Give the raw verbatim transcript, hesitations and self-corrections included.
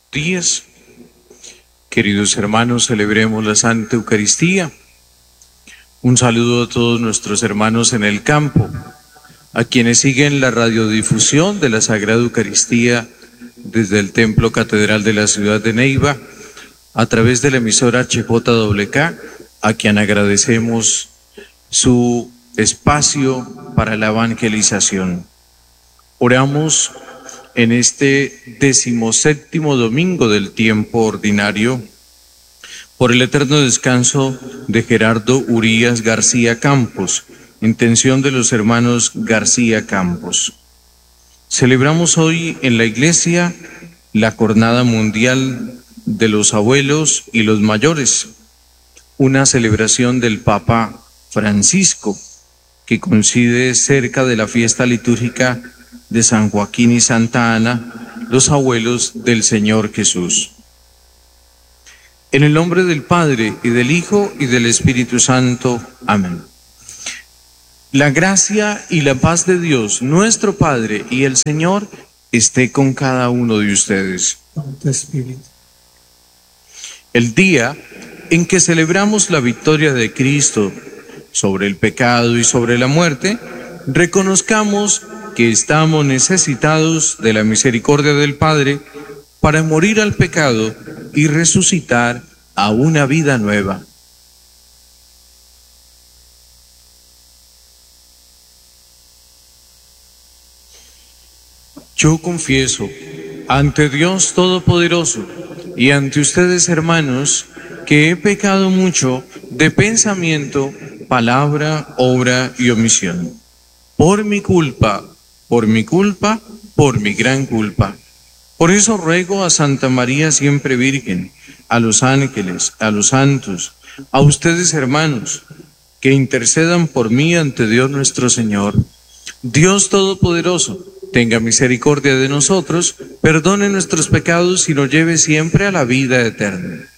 días. Queridos hermanos, celebremos la Santa Eucaristía. Un saludo a todos nuestros hermanos en el campo, a quienes siguen la radiodifusión de la Sagrada Eucaristía desde el Templo Catedral de la ciudad de Neiva, a través de la emisora H J W K, a quien agradecemos su espacio para la evangelización. Oramos en este decimoséptimo domingo del tiempo ordinario por el eterno descanso de Gerardo Urías García Campos, intención de los hermanos García Campos. Celebramos hoy en la Iglesia la Jornada Mundial de los Abuelos y los Mayores, una celebración del Papa Francisco que coincide cerca de la fiesta litúrgica de San Joaquín y Santa Ana, los abuelos del Señor Jesús. En el nombre del Padre, y del Hijo, y del Espíritu Santo. Amén. La gracia y la paz de Dios, nuestro Padre y el Señor, esté con cada uno de ustedes. Con tu espíritu. El día en que celebramos la victoria de Cristo sobre el pecado y sobre la muerte, reconozcamos que estamos necesitados de la misericordia del Padre para morir al pecado y resucitar a una vida nueva. Yo confieso ante Dios Todopoderoso y ante ustedes, hermanos, que he pecado mucho de pensamiento, palabra, obra y omisión. Por mi culpa, por mi culpa, por mi gran culpa. Por eso ruego a Santa María siempre Virgen, a los ángeles, a los santos, a ustedes, hermanos, que intercedan por mí ante Dios nuestro Señor. Dios Todopoderoso, tenga misericordia de nosotros, perdone nuestros pecados y nos lleve siempre a la vida eterna.